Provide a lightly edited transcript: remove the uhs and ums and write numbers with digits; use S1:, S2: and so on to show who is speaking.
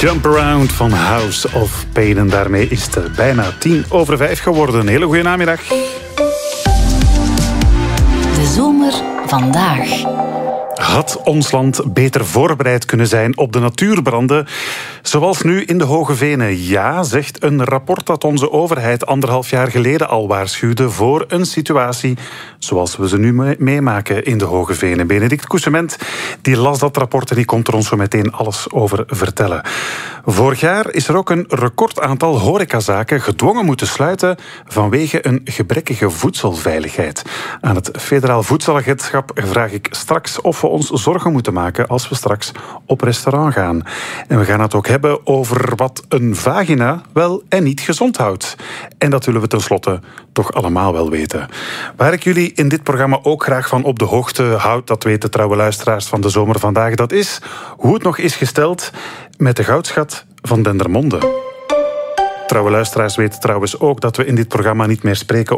S1: Jump Around van House of Pain. En daarmee is het bijna 5:10 geworden. Een hele goede namiddag.
S2: De zomer vandaag.
S1: Had ons land beter voorbereid kunnen zijn op de natuurbranden, zoals nu in de Hoge Venen? Ja, zegt een rapport dat onze overheid 1,5 jaar geleden al waarschuwde voor een situatie zoals we ze nu meemaken in de Hoge Venen. Benedict Coussement die las dat rapport en die komt er ons zo meteen alles over vertellen. Vorig jaar is er ook een recordaantal horecazaken gedwongen moeten sluiten vanwege een gebrekkige voedselveiligheid. Aan het Federaal Voedselagentschap vraag ik straks of we ons zorgen moeten maken als we straks op restaurant gaan. En we gaan het ook hebben over wat een vagina wel en niet gezond houdt. En dat willen we tenslotte toch allemaal wel weten. Waar ik jullie in dit programma ook graag van op de hoogte houd, dat weten trouwe luisteraars van de zomer vandaag, dat is hoe het nog is gesteld met de goudschat van Dendermonde. Trouwe luisteraars weten trouwens ook dat we in dit programma niet meer spreken